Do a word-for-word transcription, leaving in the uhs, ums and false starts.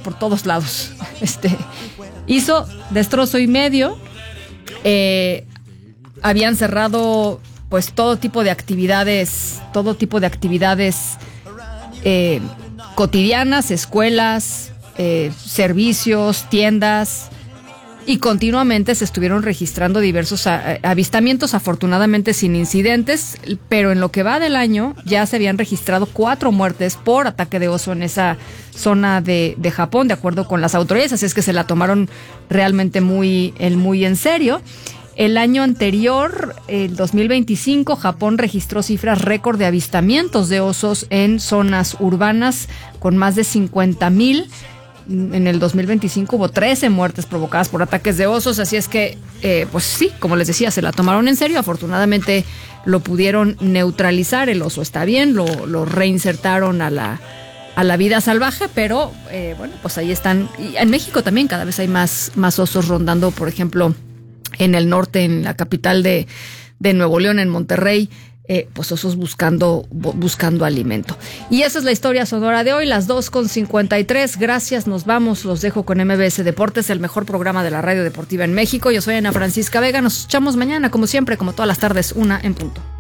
por todos lados. Este, hizo destrozo y medio. Eh, habían cerrado pues todo tipo de actividades, todo tipo de actividades eh, cotidianas, escuelas, eh, servicios, tiendas, y continuamente se estuvieron registrando diversos a, avistamientos, afortunadamente sin incidentes, pero en lo que va del año ya se habían registrado cuatro muertes por ataque de oso en esa zona de, de Japón, de acuerdo con las autoridades, así es que se la tomaron realmente muy, el, muy en serio. El año anterior, el dos mil veinticinco, Japón registró cifras récord de avistamientos de osos en zonas urbanas con más de cincuenta mil. En el dos mil veinticinco hubo trece muertes provocadas por ataques de osos, así es que, eh, pues sí, como les decía, se la tomaron en serio. Afortunadamente lo pudieron neutralizar, el oso está bien, lo, lo reinsertaron a la, a la vida salvaje, pero eh, bueno, pues ahí están. Y en México también cada vez hay más, más osos rondando, por ejemplo, en el norte, en la capital de, de Nuevo León, en Monterrey. Eh, pues osos buscando, buscando alimento. Y esa es la historia sonora de hoy, las dos con cincuenta y tres. Gracias, nos vamos, los dejo con M B S Deportes, el mejor programa de la radio deportiva en México. Yo soy Ana Francisca Vega, nos escuchamos mañana, como siempre, como todas las tardes, una en punto.